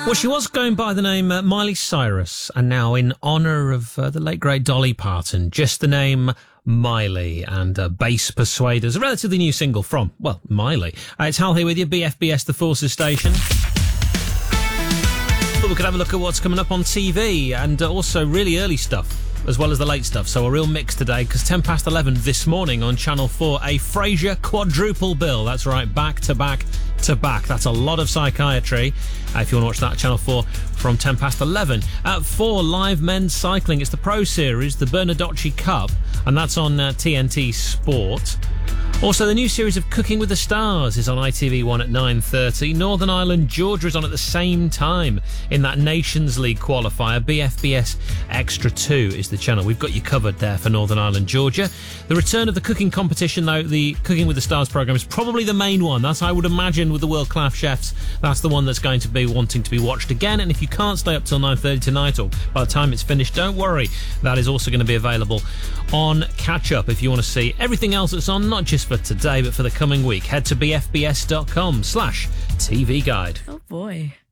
Well, she was going by the name Miley Cyrus, and now in honour of the late great Dolly Parton, just the name Miley and Bass Persuaders, a relatively new single from, well, Miley. It's Hal here with you, BFBS, the Forces Station. But we could have a look at what's coming up on TV and also really early stuff, as well as the late stuff. So a real mix today, because 10 past 11 this morning on Channel 4, a Frasier quadruple bill. That's right, back to back to back. That's a lot of psychiatry. If you want to watch that, Channel 4 from 10 past 11. At 4, live men's cycling. It's the Pro Series, the Bernardacci Cup, and that's on TNT Sport. Also, the new series of Cooking with the Stars is on ITV1 at 9:30. Northern Ireland, Georgia is on at the same time in that Nations League qualifier. BFBS Extra 2 is the channel. We've got you covered there for Northern Ireland, Georgia. The return of the cooking competition, though, the Cooking with the Stars programme is probably the main one. That's, I would imagine, with the world-class chefs, that's the one that's going to be wanting to be watched again. And if you can't stay up till 9:30 tonight, or by the time it's finished, don't worry. That is also going to be available on catch-up if you want to see everything else that's on, not just for today, but for the coming week. Head to bfbs.com/TV guide. Oh boy.